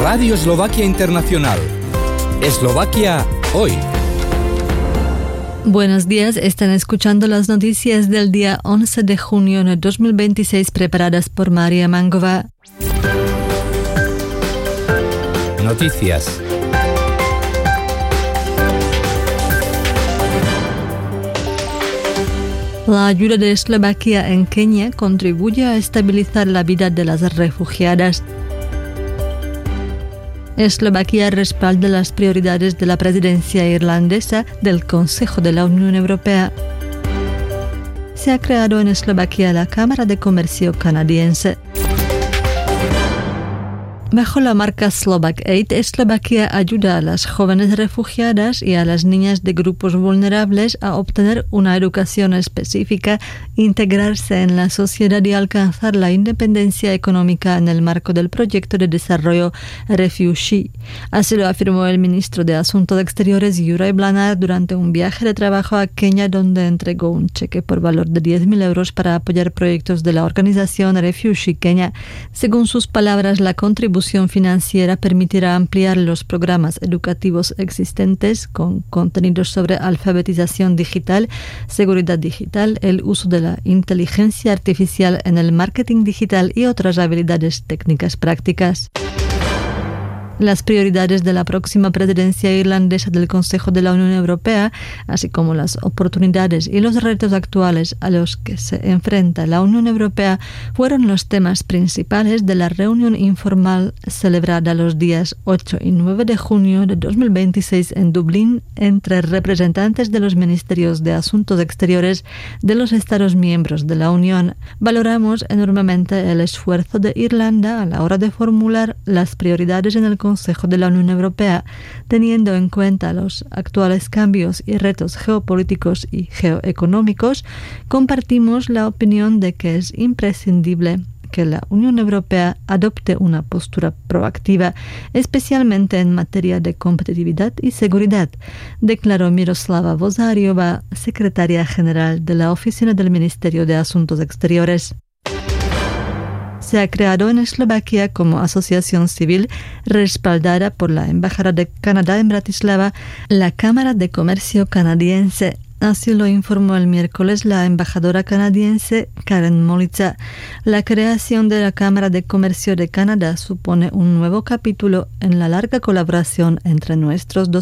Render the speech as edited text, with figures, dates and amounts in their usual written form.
Radio Eslovaquia Internacional. Eslovaquia hoy. Buenos días, están escuchando las noticias del día 11 de junio de 2026 preparadas por María Mangova. Noticias. La ayuda de Eslovaquia en Kenia contribuye a estabilizar la vida de las refugiadas. Eslovaquia respalda las prioridades de la presidencia irlandesa del Consejo de la Unión Europea. Se ha creado en Eslovaquia la Cámara de Comercio Canadiense. Bajo la marca Slovak Aid, Eslovaquia ayuda a las jóvenes refugiadas y a las niñas de grupos vulnerables a obtener una educación específica, integrarse en la sociedad y alcanzar la independencia económica en el marco del proyecto de desarrollo Refugee. Así lo afirmó el ministro de Asuntos Exteriores, Juraj Blanár, durante un viaje de trabajo a Kenia, donde entregó un cheque por valor de 10.000 euros para apoyar proyectos de la organización Refugee Kenia. Según sus palabras, la contribución financiera permitirá ampliar los programas educativos existentes con contenidos sobre alfabetización digital, seguridad digital, el uso de la inteligencia artificial en el marketing digital y otras habilidades técnicas prácticas. Las prioridades de la próxima presidencia irlandesa del Consejo de la Unión Europea, así como las oportunidades y los retos actuales a los que se enfrenta la Unión Europea, fueron los temas principales de la reunión informal celebrada los días 8 y 9 de junio de 2026 en Dublín entre representantes de los ministerios de Asuntos Exteriores de los Estados miembros de la Unión. Valoramos enormemente el esfuerzo de Irlanda a la hora de formular las prioridades en el Consejo de la Unión Europea, teniendo en cuenta los actuales cambios y retos geopolíticos y geoeconómicos. Compartimos la opinión de que es imprescindible que la Unión Europea adopte una postura proactiva, especialmente en materia de competitividad y seguridad, declaró Miroslava Vozariova, secretaria general de la Oficina del Ministerio de Asuntos Exteriores. Se ha creado en Eslovaquia como asociación civil respaldada por la Embajada de Canadá en Bratislava la Cámara de Comercio Canadiense. Así lo informó el miércoles la embajadora canadiense Karen Molica. La creación de la Cámara de Comercio de Canadá supone un nuevo capítulo en la larga colaboración entre nuestros dos